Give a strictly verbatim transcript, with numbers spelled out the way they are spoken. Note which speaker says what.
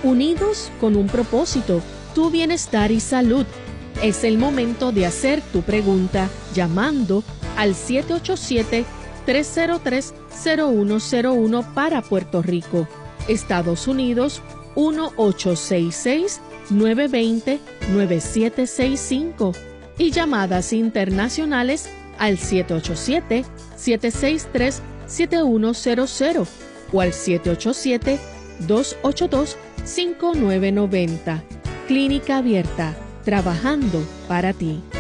Speaker 1: unidos con un propósito, tu bienestar y salud. Es el momento de hacer tu pregunta llamando al siete ocho siete, tres cero tres, cero uno cero uno para Puerto Rico, Estados Unidos uno ocho seis seis, nueve dos cero, nueve siete seis cinco y llamadas internacionales al siete ocho siete, siete seis tres, siete uno cero cero o al siete ocho siete, dos ocho dos, cinco nueve nueve cero. Clínica Abierta, trabajando para ti.